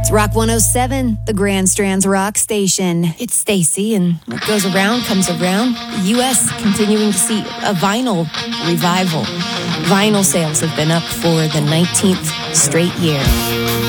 It's Rock 107, the Grand Strands Rock Station. It's Stacy, and what goes around comes around. The U.S. continuing to see a vinyl revival. Vinyl sales have been up for the 19th straight year.